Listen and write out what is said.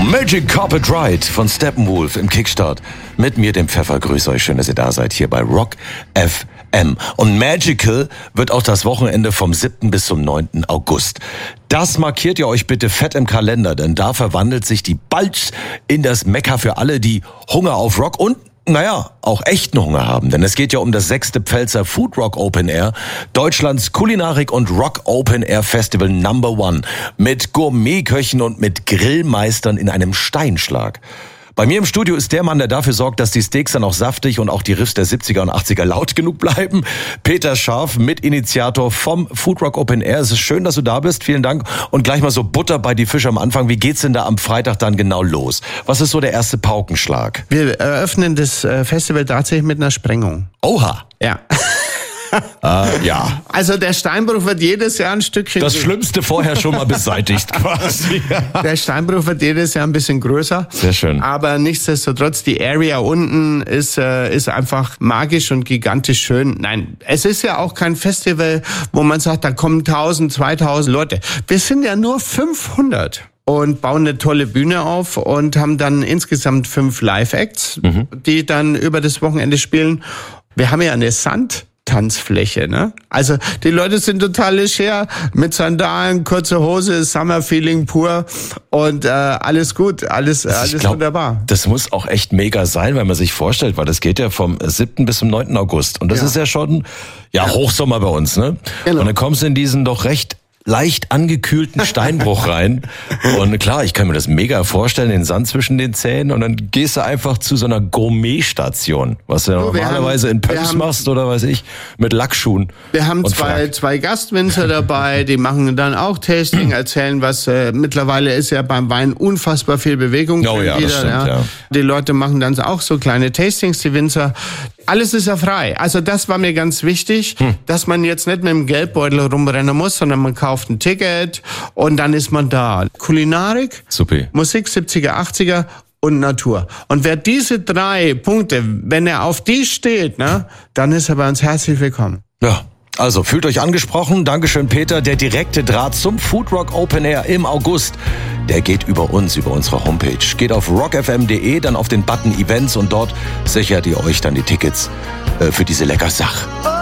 Magic Carpet Ride von Steppenwolf im Kickstart. Mit mir, dem Pfeffer. Grüß euch, schön, dass ihr da seid, hier bei Rock FM. Und Magical wird auch das Wochenende vom 7. bis zum 9. August. Das markiert ihr euch bitte fett im Kalender, denn da verwandelt sich die Balz in das Mekka für alle, die Hunger auf Rock und auch echten Hunger haben, denn es geht ja um das 6. Pfälzer Food Rock Open Air, Deutschlands Kulinarik- und Rock Open Air Festival #1 mit Gourmetköchen und mit Grillmeistern in einem Steinschlag. Bei mir im Studio ist der Mann, der dafür sorgt, dass die Steaks dann auch saftig und auch die Riffs der 70er und 80er laut genug bleiben. Peter Scharf, Mitinitiator vom Food Rock Open Air. Es ist schön, dass du da bist. Vielen Dank. Und gleich mal so Butter bei die Fische am Anfang. Wie geht's denn da am Freitag dann genau los? Was ist so der erste Paukenschlag? Wir eröffnen das Festival tatsächlich mit einer Sprengung. Oha. Ja. Ja. Also der Steinbruch wird jedes Jahr ein Stückchen... Das Schlimmste vorher schon mal beseitigt quasi. Der Steinbruch wird jedes Jahr ein bisschen größer. Sehr schön. Aber nichtsdestotrotz, die Area unten ist einfach magisch und gigantisch schön. Nein, es ist ja auch kein Festival, wo man sagt, da kommen 1000, 2000 Leute. Wir sind ja nur 500. Und bauen eine tolle Bühne auf und haben dann insgesamt 5 Live-Acts, die dann über das Wochenende spielen. Wir haben ja eine Tanzfläche, ne? Also die Leute sind total leger mit Sandalen, kurze Hose, Summer-Feeling pur und alles gut, alles wunderbar. Das muss auch echt mega sein, wenn man sich vorstellt, weil das geht ja vom 7. bis zum 9. August und das ist ja schon Hochsommer bei uns, ne? Genau. Und dann kommst du in diesen doch recht leicht angekühlten Steinbruch rein. Und klar, ich kann mir das mega vorstellen, den Sand zwischen den Zähnen. Und dann gehst du einfach zu so einer Gourmetstation, was du normalerweise in Pöms machst oder weiß ich, mit Lackschuhen. Wir haben zwei Gastwinzer dabei, die machen dann auch Tasting, erzählen was. Mittlerweile ist ja beim Wein unfassbar viel Bewegung. Oh ja, das stimmt, ja. Die Leute machen dann auch so kleine Tastings, die Winzer. Alles ist ja frei. Also das war mir ganz wichtig, dass man jetzt nicht mit dem Geldbeutel rumrennen muss, sondern man kauft ein Ticket und dann ist man da. Kulinarik, Super. Musik 70er, 80er und Natur. Und wer diese 3 Punkte, wenn er auf die steht, ne, dann ist er bei uns herzlich willkommen. Ja. Also, fühlt euch angesprochen. Dankeschön, Peter. Der direkte Draht zum Food Rock Open Air im August, der geht über uns, über unsere Homepage. Geht auf rockfm.de, dann auf den Button Events und dort sichert ihr euch dann die Tickets für diese lecker Sache.